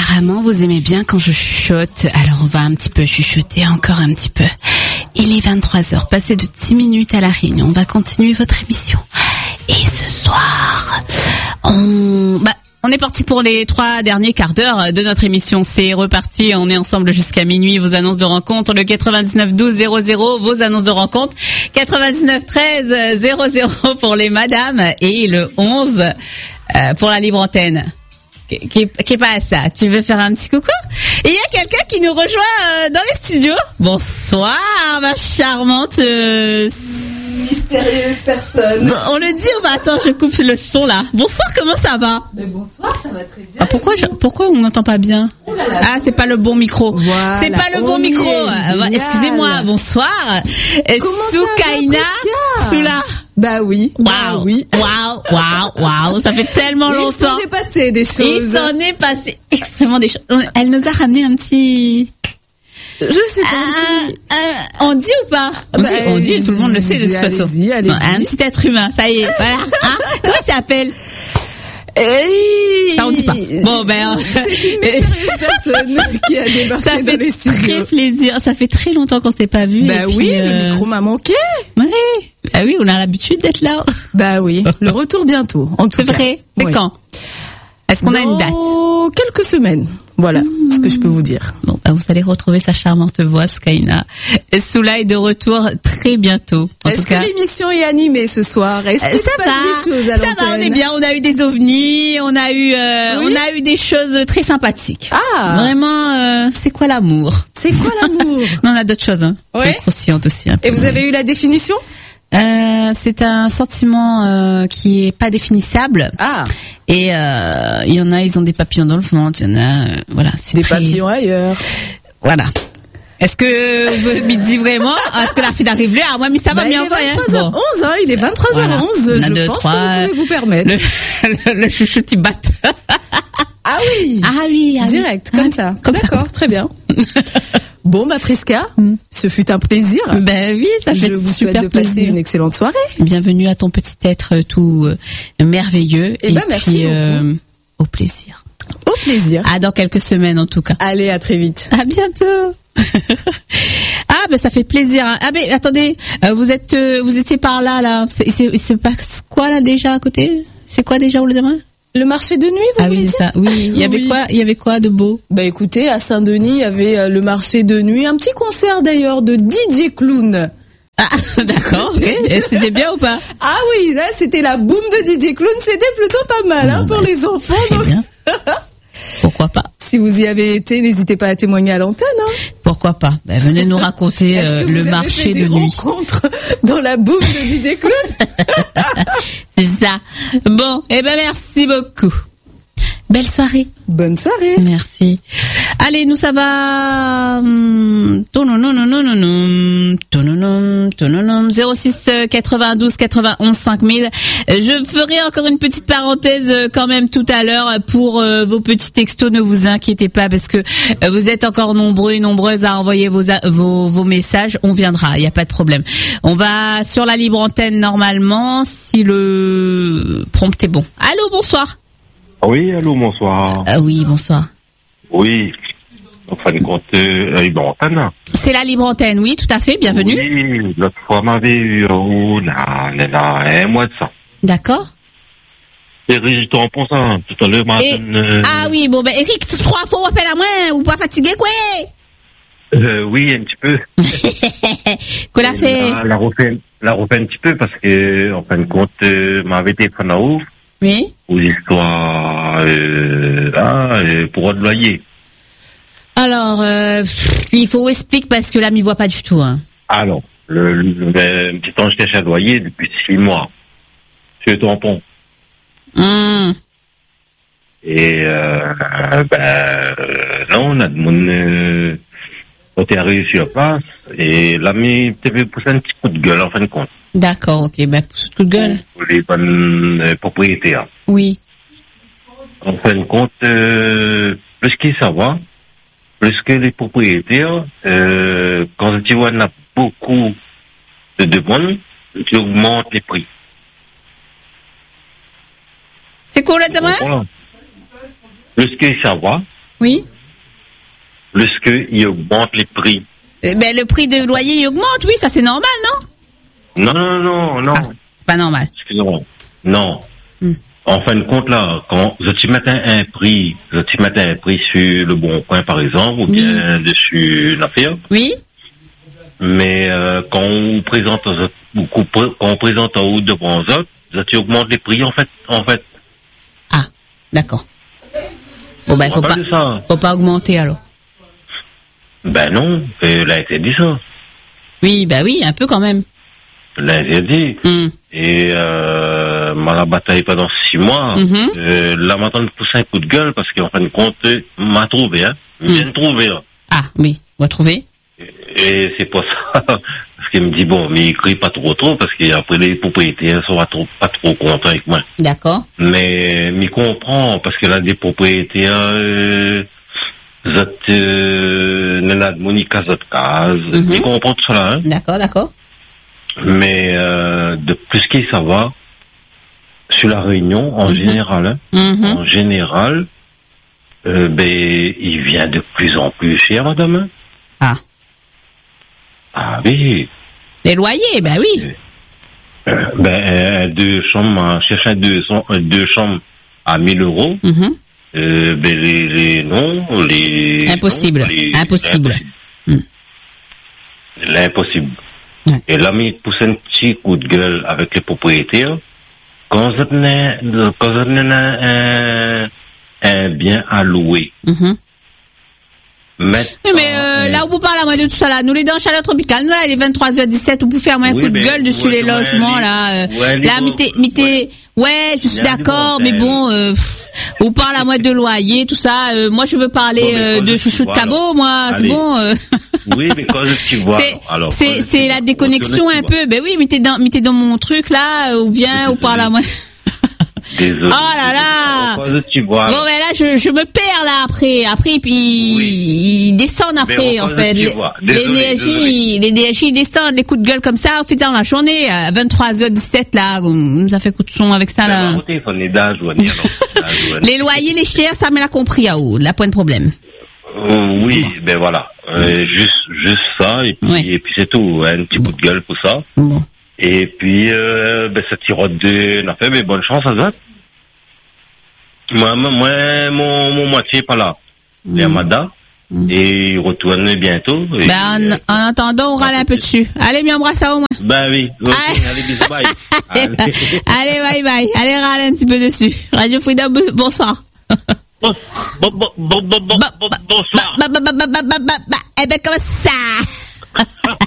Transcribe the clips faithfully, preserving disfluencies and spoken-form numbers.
apparemment, vous aimez bien quand je chuchote. Alors, on va un petit peu chuchoter, encore un petit peu. Il est vingt-trois heures, passé de dix minutes à la Réunion. On va continuer votre émission. Et ce soir, on... Bah, on est parti pour les trois derniers quarts d'heure de notre émission. C'est reparti. On est ensemble jusqu'à minuit. Vos annonces de rencontre, le quatre-vingt-dix-neuf douze zéro zéro. Vos annonces de rencontre, quatre-vingt-dix-neuf treize zéro zéro pour les madames et le onze euh, pour la libre antenne. Qui est pas ça? Tu veux faire un petit coucou? Et il y a quelqu'un qui nous rejoint euh, dans les studios. Bonsoir, ma charmante euh... mystérieuse personne. Bon, on le dit ou pas? Attends, je coupe le son là. Bonsoir, comment ça va? Mais bonsoir, ça va très bien. Ah, pourquoi je, pourquoi on n'entend pas bien? Oh là là. Ah, c'est pas le bon micro. Voilà, c'est pas le bon micro. Euh, excusez-moi. Bonsoir. Soukaina Soula. Bah oui. Waouh, bah oui. Waouh, waouh, waouh. Ça fait tellement longtemps. Il s'en est passé des choses. Il s'en est passé extrêmement des choses. Elle nous a ramené un petit... Je sais pas. Euh, euh, on dit ou pas? On, bah, dit, on dit, tout le monde le sait de toute façon. Allez-y, allez-y. Non, un petit être humain, ça y est. Voilà. Hein? Comment il s'appelle? Hey, ça on dit pas. Bon ben c'est une mystérieuse personne qui a débarqué ça dans les studios. Ça fait très plaisir. Ça fait très longtemps qu'on s'est pas vu. Bah et oui, puis, euh... le micro m'a manqué. Oui. Bah oui, on a l'habitude d'être là. Bah oui, le retour bientôt. En tout c'est cas. vrai. C'est oui. quand? Est-ce qu'on dans a une date? Quelques semaines. Voilà mmh. ce que je peux vous dire. Bon, bah vous allez retrouver sa charmante voix, Soukaina. Soula est de retour très bientôt. En Est-ce tout que cas, l'émission est animée ce soir? Est-ce qu'il se passe des choses à l'antenne? Ça va, on est bien. On a eu des ovnis, on a eu, euh, oui. on a eu des choses très sympathiques. Ah, vraiment, euh, c'est quoi l'amour? C'est quoi l'amour? Non, on a d'autres choses, hein. Ouais. Croustillantes aussi. Un peu. Et vous avez eu la définition? Euh, c'est un sentiment euh, qui est pas définissable. Ah. Et il euh, y en a, ils ont des papillons dans le ventre. Il y en a, euh, voilà. C'est des très... papillons ailleurs. Voilà. Est-ce que vous me dites vraiment? Est-ce que la fille d'arrive là? Ah, moi, mais ça va bah, bien. Il est vingt-trois heures onze, bon. hein, il est vingt-trois heures onze. Voilà. Je deux, pense trois, que vous pouvez vous permettre. Le, le, le chouchou qui bat. Ah oui. Ah oui. Ah direct, oui. comme ça. Comme D'accord, ça. très bien. Bon, bah Prisca, mm. ce fut un plaisir. Ben oui, ça fait Je vous super souhaite de plaisir. passer une excellente soirée. Bienvenue à ton petit être tout euh, merveilleux. Et, et ben merci puis, beaucoup. Euh, au plaisir. Au plaisir. À dans quelques semaines en tout cas. Allez, à très vite. À bientôt. Ah ben ça fait plaisir. Hein. Ah ben attendez, euh, vous êtes, euh, vous étiez par là là. C'est, c'est, c'est pas quoi là déjà à côté? C'est quoi déjà, vous le demandez? Le marché de nuit, vous ah voulez oui, dire? c'est ça. Oui, il y avait oui. quoi, il y avait quoi de beau? Bah écoutez, à Saint-Denis, il y avait euh, le marché de nuit, un petit concert d'ailleurs de D J Clown. Ah, d'accord. Okay. Et c'était bien ou pas? Ah oui, là c'était la boum de D J Clown, c'était plutôt pas mal hein, bon, pour ben, les enfants. Donc... bien. Pourquoi pas? Si vous y avez été, n'hésitez pas à témoigner à l'antenne. Hein. Pourquoi pas? Ben, venez nous raconter euh, le marché de nuit. Est-ce que vous avez fait des rencontres dans la boum de D J Clown? C'est ça. Bon, eh ben merci beaucoup. Belle soirée. Bonne soirée. Merci. Allez, nous ça va. zéro six quatre-vingt-douze quatre-vingt-onze cinq mille. Je ferai encore une petite parenthèse quand même tout à l'heure pour euh, vos petits textos. Ne vous inquiétez pas parce que vous êtes encore nombreux et nombreuses à envoyer vos vos, vos messages. On viendra, il n'y a pas de problème. On va sur la libre antenne normalement si le prompt est bon. Allô, bonsoir. Oui, allô, bonsoir. Ah oui, bonsoir. Oui, en fin de compte, euh, la libre antenne. C'est la libre antenne, oui, tout à fait, bienvenue. Oui, l'autre fois m'avait eu oh, là, là, là, un mois de ça. D'accord. Et Régis, en pensant, tout à l'heure, matin. Euh... Ah oui, bon, ben, Eric, trois fois, on appelle à moi, ou pas fatigué, quoi? Euh, oui, un petit peu. Qu'on l'a fait? La, la refait, la refait un petit peu parce que, en fin de compte, euh, m'avait téléphone à ouf. Oui. Aux histoires, euh, ah, pour le loyer. Alors, euh, il faut expliquer parce que là, m'y voit pas du tout, hein. Alors, le, le, le, le petit ange caché à loyer depuis six mois. Sur le tampon. Mmh. Et, euh, ben, euh, non, on a demandé, euh, quand t'es arrivé sur place, et l'ami t'avait poussé un petit coup de gueule, en fin de compte. D'accord, ok, ben, pousse coup de gueule. Pour les bonnes euh, propriétaires. Oui. En fin de compte, euh, plus qu'ils savent, plus que les propriétaires, euh, quand tu vois, on a beaucoup de demandes, tu augmentes les prix. C'est quoi, là, ça va? Plus qu'ils savent, Oui. plus qu'ils augmentent les prix. Euh, Ben, le prix de loyer il augmente, oui, ça c'est normal, non? Non, non, non, non. Ah, c'est pas normal. Excusez-moi. Non. Hmm. En fin de compte, là, quand vous tu mets un, un prix, vous tu mets un prix sur le Bon Coin, par exemple, ou Oui. bien dessus l'affaire, Oui. mais euh, quand on présente, aux autres- ou qu'on pré- quand on présente en haut devant les autres, vous tu augmente les prix, en fait, en fait. Ah, d'accord. Bon, ben, On faut va pas, de ça. faut pas augmenter alors. Ben non, euh, là, c'est dit ça. Oui, ben oui, un peu quand même. Là, c'est dit. Hmm. Et euh, moi, la bataille pendant six mois, Mhm. euh, là, maintenant, je pousse un coup de gueule parce qu'en fin de compte, euh, m'a trouvé, hein. Il vient de trouver, hein. Ah, oui, on va trouver. Et c'est pour ça, parce qu'il me dit, bon, mais il crie pas trop trop, parce qu'après les propriétaires sont pas trop, pas trop contents avec moi. D'accord. Mais, mais comprend, parce que là, des propriétaires, euh, zot, euh, nana de Monica zot case, Mhm. il comprend tout cela, hein. D'accord, d'accord. Mais, euh, de plus qu'il ça va, sur la Réunion, en Mhm. général, hein, Mhm. en général, euh, ben, il vient de plus en plus cher, madame, hein. Ah. Ah oui. Les loyers, ben oui. Euh, ben, euh, deux chambres, euh, chercher deux, euh, deux chambres à mille euros, Mhm. euh, ben, les, les, non, les... Impossible. non, les- Impossible. L'impossible. Mm. L'impossible. Ouais. Et là, il pousse un petit coup de gueule avec les propriétaires. Quand vous avez quand vous avez un, un bien à louer, Mhm. mettre Oui, mais euh, en- là où vous parlez à moi de tout ça, là, nous les dans Chaleur Tropicale, nous là, il est vingt-trois heures dix-sept, vous pouvez faire moi un Oui, coup de mais gueule dessus ouais, les ouais, logements, les- là. euh, ouais, les là, beaux- mettez, mettez, ouais, je suis Il y a du d'accord, bon mais sel. bon, euh, pff, vous parlez à moi de loyer, tout ça. euh, moi, je veux parler Bon, mais euh, quand de je- chouchou de voilà. cabot, moi, c'est Allez. bon. euh. Oui, mais quand tu vois, C'est, alors. c'est, quand c'est tu la vois, déconnexion quand tu un vois. peu. Ben oui, mettez dans, mettez dans mon truc là, euh, ou viens, ou parle à moi. Désolé. Oh là là. Quand tu vois. Bon, ben là, je, je me perds là après. Après, puis ils descendent après, Mais en encore fait. tu Les- vois. Désolé, L'énergie, l'énergie descend, les coups de gueule comme ça, on fait dans la journée, à vingt-trois heures dix-sept là, on nous a fait coup de son avec ça là. Ben, téléphone est d'âge, ouais, non. D'âge, ouais. Les loyers, les chers, ça me l'a compris à haut, là, point de problème. Euh, oui, ben voilà. Euh, juste, juste ça, et puis, Ouais. et puis c'est tout. Un petit coup de gueule pour ça. Bon. Et puis, euh, ben, ça tire de, n'a fait, mais bonne chance à ça. Moi, moi, moi, mon, mon moitié est pas là. Il y a Mada. Et il retourne bientôt. Et, Ben, en, en attendant, on râle un peu dessus. Allez, m'y embrasse au moins. Ben oui. Ok, Ah. allez, bisous, bye. Allez, Allez. allez, bye bye. Allez, râle un petit peu dessus. Radio Freedom, bonsoir. Bon, bon, bon, bon, bon, bon, Bah, bon, bah, bonsoir. Bah, bah, bah, bah, bah, bah, bah, bah. Eh ben, comme ça.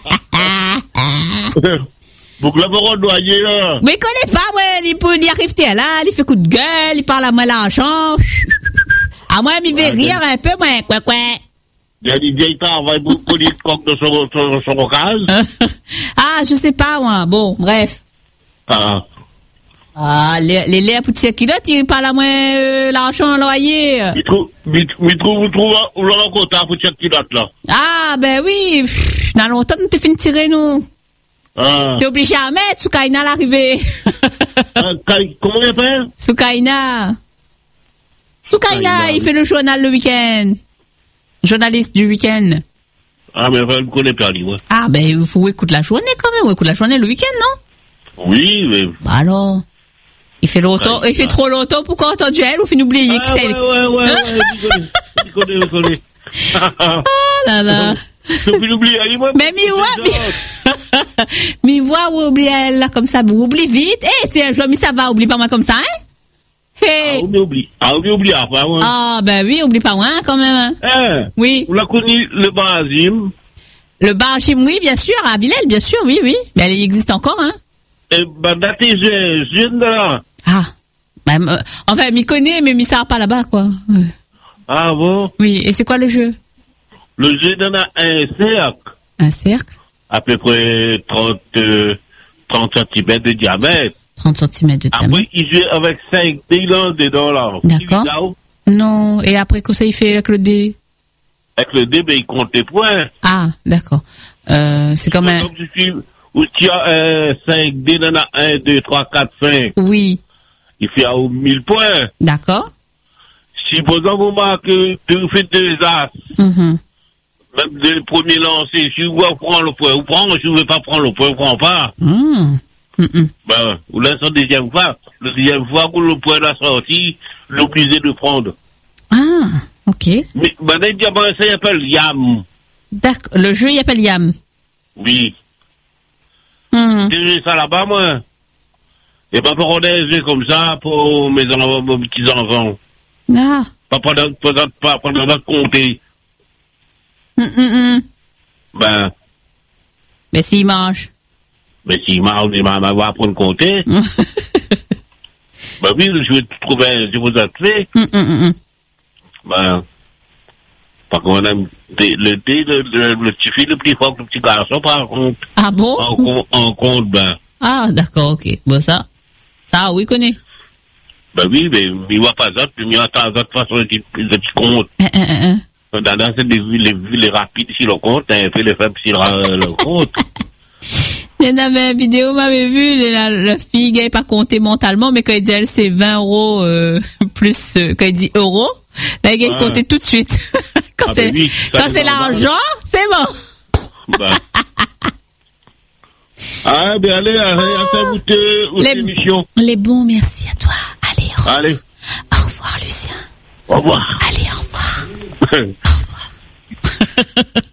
Donc là, vous doyer, là. Mais il connaît pas, ouais, il peut y arrive t'es là, il fait coup de gueule, il parle à moi l'argent. À moi, il veut Ouais, rire un peu, moi, quoi, quoi. Il y a des vieilles travail beaucoup de coq de son, son, son case. Ah, je sais pas, moi. Bon, bref. Ah. Ah, les, les laits pour tirer kilote, il parle à moi euh, l'argent loyer. Il trouve, il trouve, vous trouvez, où l'on compte pour tirer kilote, là. Ah, ben oui, pff, dans longtemps, nous t'es fini de tirer, nous. Ah. T'es obligé à mettre Soukaina à l'arrivée. Ah, comment il appelle? Soukaina. Soukaina, Soukaina, il oui. fait le journal le week-end. Journaliste du week-end. Ah, mais enfin, je ne connais pas, lui, ouais. Ah, ben, il faut écouter la journée quand même. On écoute la journée le week-end, non? Oui, mais. Bah alors. Il fait longtemps, Ouais, il fait ouais. trop longtemps pour qu'on ait entendu elle ou fait oublier que Ah, c'est. ouais, ouais, ouais, ouais, je connais, je connais, je connais. Oh là là. Je peux l'oublier, allez, moi. Mais mi voit, mi, mi voit ou oublie elle là comme ça, vous oublie vite. Eh, c'est un jour, mi ça va, oublie pas moi comme ça, hein? Ah, Hey. on oublie. Ah, on oublie, après, ouais. Ah, ben oui, oublie pas moi hein, quand même, hein. Hein? Oui. On l'a connu, le Barazim. Le bar Jim, oui, bien sûr, à Villèle, bien sûr, oui, oui. Mais elle existe encore, hein. Et, ben, daté, je, je viens de là. Ah. Ben, euh, enfin, m'y connaît, mais m'y sert pas là-bas, quoi. Euh, Ah, bon? Oui, et c'est quoi le jeu? Le jeu donne un cercle. Un cercle, À peu près trente, euh, trente centimètres de diamètre. trente centimètres de diamètre. Après, il joue avec cinq bilans dedans, là. D'accord. Non, et après, qu'est-ce qu'il fait avec le dé? Avec le dé, ben, il compte les points. Ah, d'accord. Euh, c'est comme un... Donc, je suis, où tu as, euh, cinq dés, il y en a un, deux, trois, quatre, cinq. Oui, Il fait à mille points. d'accord. supposons vous marquez, vous faites deux as. Mhm. Même dès le premier lancer, si vous voulez prendre le point, vous prenez, si vous ne voulez pas prendre le point, vous ne prenez pas. Mm. Mm-mm. Ben, vous laissez la deuxième fois. La deuxième fois que le point l'a sorti, l'obligé de prendre. Ah, ok. Mais, ben, les diamants, ça s'appelle Yam. D'accord. Le jeu, il appelle Yam. Oui. Mm. J'ai ça là-bas, moi. Et pas pour des jeux comme ça pour mes enfants, mes petits-enfants. Ah. Pas pendant, pendant, pas pendant de compter. Mm, mm, mm. Ben, Mais s'il mange. mais s'il m'a, il m'a, va apprendre à compter. Ben oui, je vais trouver, je vous ai fait. Mm, mm, mm, mm. Ben, par contre, le, le, le, le, le petit fils, le petit fort, le petit garçon, par contre, Ah bon? en, com- en compte, ben, Ah, d'accord, ok. Bon, ça. Ça, oui, connaît. ben oui, mais il va pas d'autre, puis il attend d'autre façon de petit compte. Hein, hein, hein, hein. Dans c'est les les les rapides sur le compte, et puis les faibles sur le compte. Il y en avait une vidéo, m'avait vu, la, la fille, elle n'est pas comptée mentalement, mais quand elle dit elle, c'est vingt euros, euh, plus, euh, quand elle dit euros, là, elle est Ah. comptée tout de suite. quand Ah, c'est, ben oui, ça, quand c'est c'est normal. l'argent, c'est bon. Ben. Ah, ben allez, allez, à ta bouteille aux Les- émissions. Les bons, merci à toi. Allez, au revoir. Allez, Au revoir, Lucien. au revoir. Allez, au revoir. Au revoir.